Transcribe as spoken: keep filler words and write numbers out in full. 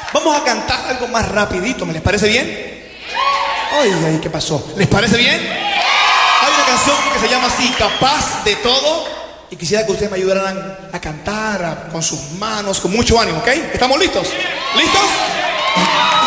Vamos a cantar algo más rapidito, ¿me les parece bien? Ay, ay, ¿qué pasó? ¿Les parece bien? Hay una canción que se llama así, Capaz de Todo. Y quisiera que ustedes me ayudaran a cantar a, con sus manos, con mucho ánimo, ¿ok? ¿Estamos listos? ¿Listos?